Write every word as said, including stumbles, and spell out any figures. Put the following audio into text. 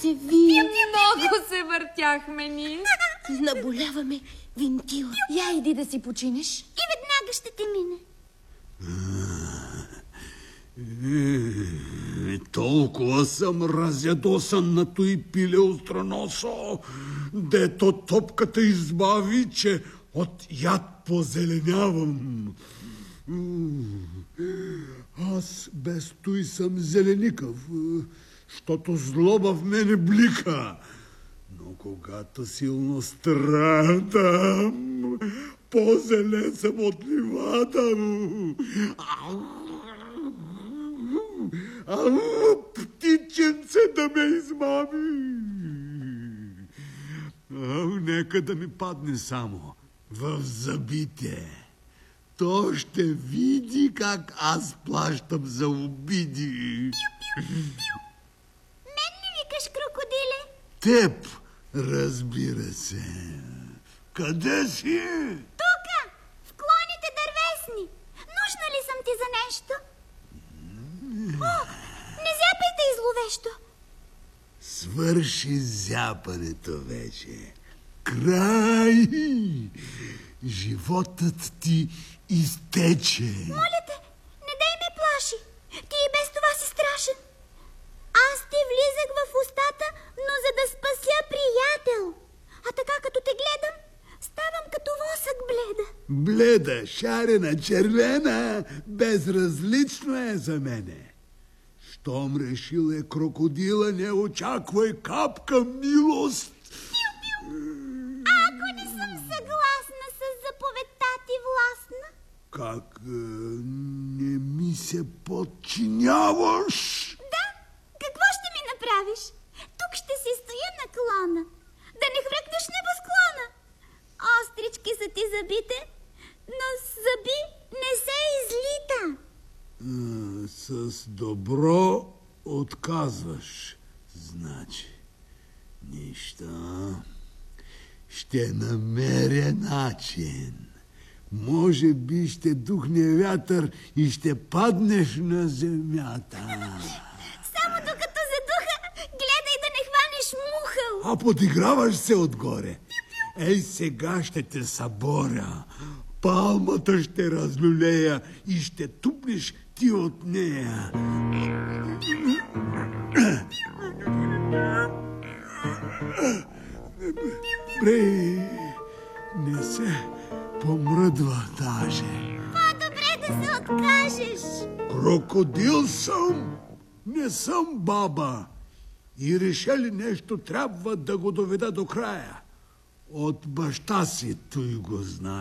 ще ви... Много се въртяхме ние. Наболяваме винтила. Я иди да си починеш. И веднага ще те мине. Е, толкова съм разядосан на той пиле остроносо, дето топката избави, че от яд позеленявам. Аз без той съм зеленикав, щото злоба в мене блика. Но когато силно страдам, по-зелен съм от ливада. Ау, птиченце да ме измами. Ау, нека да ми падне само в зъбите. То ще види как аз плащам за обиди. Мен ли викаш, крокодиле? Теб, разбира се. Къде си? Тука, в клоните дървесни. Нужна ли съм ти за нещо? О, не зяпайте изловещо. Свърши зяпането вече. Край! Животът ти изтече. Моля те, не дай ме плаши. Ти и без това си страшен. Аз ти влизах в устата, но за да спася приятел. А така като те гледам, ставам като восък бледа. Бледа, шарена, червена, безразлично е за мене. Щом решил е крокодила, не очаквай капка милост. А ако не съм съгласна с заповедта ти властна? Как е, не ми се подчиняваш? Да, какво ще ми направиш? Тук ще си стоя на клона. Да не хвъркнеш небосклона. Острички са ти зъбите, но с зъби не се излита. А, с добро отказваш, значи. Нищо. Ще намеря начин. Може би ще духне вятър и ще паднеш на земята. Само докато задуха, гледай да не хванеш мухъл. А подиграваш се отгоре. Ей, сега ще те съборя. Палмата ще разлюлея и ще тупнеш ти от нея. Бре, не се помръдва даже. По-добре да се откажеш. Крокодил съм, не съм баба. И реша ли нещо, трябва да го доведа до края. От баща си той го знае.